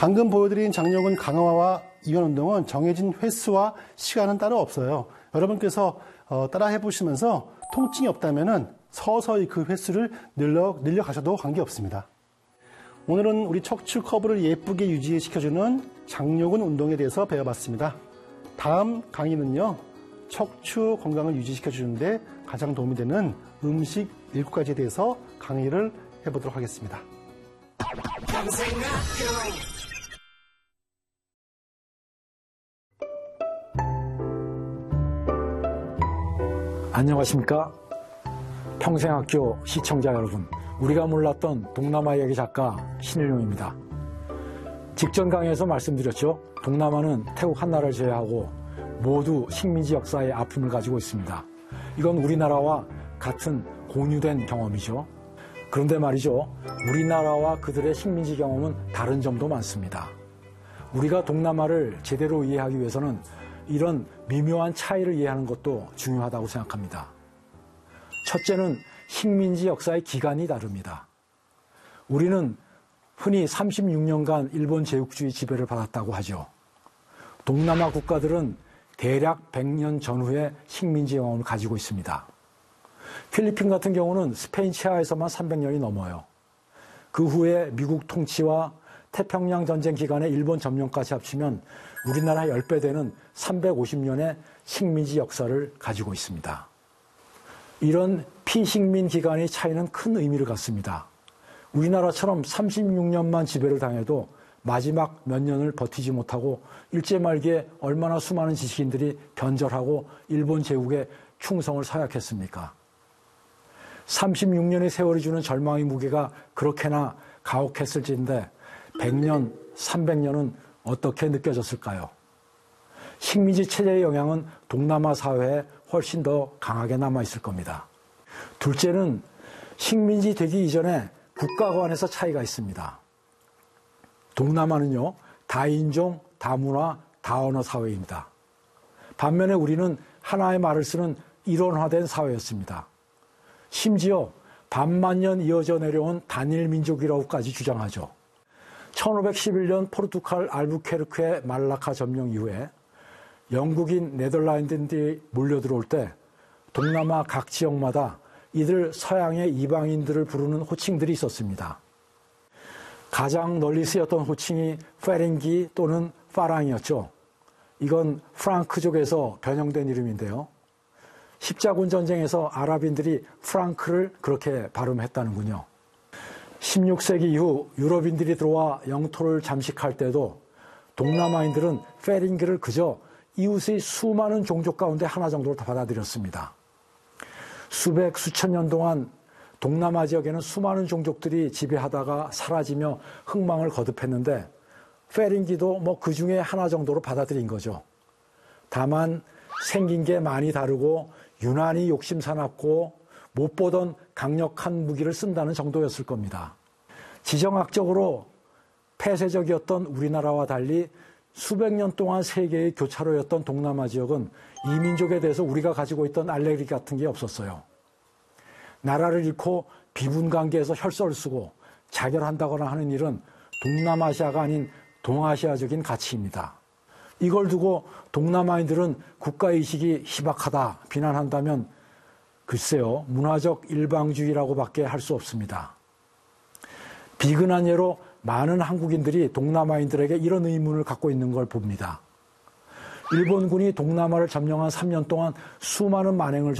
방금 보여드린 장려근 강화와 이완 운동은 정해진 횟수와 시간은 따로 없어요. 여러분께서 따라 해보시면서 통증이 없다면 서서히 그 횟수를 늘려가셔도 관계없습니다. 오늘은 우리 척추 커브를 예쁘게 유지시켜주는 장려근 운동에 대해서 배워봤습니다. 다음 강의는요, 척추 건강을 유지시켜주는데 가장 도움이 되는 음식 7가지에 대해서 강의를 해보도록 하겠습니다. 안녕하십니까? 평생학교 시청자 여러분, 우리가 몰랐던 동남아 이야기 작가 신일용입니다. 직전 강의에서 말씀드렸죠. 동남아는 태국 한나라를 제외하고 모두 식민지 역사의 아픔을 가지고 있습니다. 이건 우리나라와 같은 공유된 경험이죠. 그런데 말이죠, 우리나라와 그들의 식민지 경험은 다른 점도 많습니다. 우리가 동남아를 제대로 이해하기 위해서는 이런 미묘한 차이를 이해하는 것도 중요하다고 생각합니다. 첫째는 식민지 역사의 기간이 다릅니다. 우리는 흔히 36년간 일본 제국주의 지배를 받았다고 하죠. 동남아 국가들은 대략 100년 전후의 식민지 경험을 가지고 있습니다. 필리핀 같은 경우는 스페인 치하에서만 300년이 넘어요. 그 후에 미국 통치와 태평양 전쟁 기간에 일본 점령까지 합치면 우리나라 10배 되는 350년의 식민지 역사를 가지고 있습니다. 이런 피식민 기간의 차이는 큰 의미를 갖습니다. 우리나라처럼 36년만 지배를 당해도 마지막 몇 년을 버티지 못하고 일제말기에 얼마나 수많은 지식인들이 변절하고 일본 제국에 충성을 서약했습니까? 36년의 세월이 주는 절망의 무게가 그렇게나 가혹했을진데 100년, 300년은 어떻게 느껴졌을까요? 식민지 체제의 영향은 동남아 사회에 훨씬 더 강하게 남아있을 겁니다. 둘째는 식민지 되기 이전에 국가 간에서 차이가 있습니다. 동남아는요, 다인종, 다문화, 다언어 사회입니다. 반면에 우리는 하나의 말을 쓰는 일원화된 사회였습니다. 심지어 반만 년 이어져 내려온 단일 민족이라고까지 주장하죠. 1511년 포르투갈 알부케르크의 말라카 점령 이후에 영국인 네덜란드인들이 몰려들어올 때 동남아 각 지역마다 이들 서양의 이방인들을 부르는 호칭들이 있었습니다. 가장 널리 쓰였던 호칭이 페링기 또는 파랑이었죠. 이건 프랑크족에서 변형된 이름인데요. 십자군 전쟁에서 아랍인들이 프랑크를 그렇게 발음했다는군요. 16세기 이후 유럽인들이 들어와 영토를 잠식할 때도 동남아인들은 페링기를 그저 이웃의 수많은 종족 가운데 하나 정도로 받아들였습니다. 수백, 수천 년 동안 동남아 지역에는 수많은 종족들이 지배하다가 사라지며 흥망을 거듭했는데 페링기도 그 중에 하나 정도로 받아들인 거죠. 다만 생긴 게 많이 다르고 유난히 욕심 사납고 못 보던 강력한 무기를 쓴다는 정도였을 겁니다. 지정학적으로 폐쇄적이었던 우리나라와 달리 수백 년 동안 세계의 교차로였던 동남아 지역은 이 민족에 대해서 우리가 가지고 있던 알레르기 같은 게 없었어요. 나라를 잃고 비분관계에서 혈서를 쓰고 자결한다거나 하는 일은 동남아시아가 아닌 동아시아적인 가치입니다. 이걸 두고 동남아인들은 국가의식이 희박하다 비난한다면 글쎄요, 문화적 일방주의라고밖에 할 수 없습니다. 비근한 예로 많은 한국인들이 동남아인들에게 이런 의문을 갖고 있는 걸 봅니다. 일본군이 동남아를 점령한 3년 동안 수많은 만행을